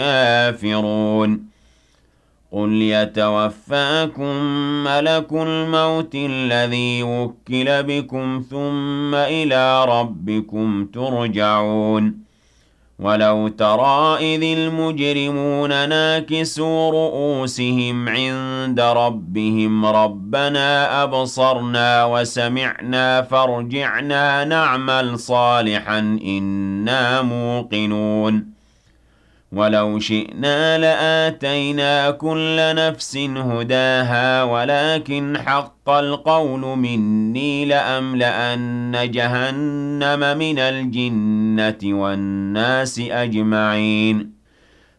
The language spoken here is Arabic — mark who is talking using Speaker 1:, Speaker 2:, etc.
Speaker 1: كافرون قل يتوفاكم ملك الموت الذي وكل بكم ثم إلى ربكم ترجعون ولو ترى إذ المجرمون ناكسوا رؤوسهم عند ربهم ربنا أبصرنا وسمعنا فارجعنا نعمل صالحا إنا موقنون ولو شئنا لآتينا كل نفس هداها ولكن حق القول مني لأملأن جهنم من الجنة والناس أجمعين